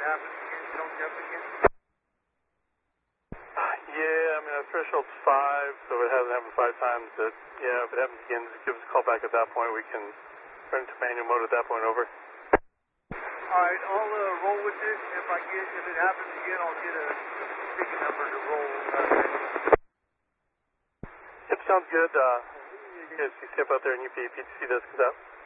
happens again, you don't jump again? Yeah, I mean, our threshold's 5, so if it hasn't happened 5 times, yeah, if it happens again, just give us a call back at that point. We can run into manual mode at that point, over. Alright, I'll roll with it. If it happens again, I'll get a ticket number to roll. Yep, sounds good. You guys can step out there and UPTC does come out.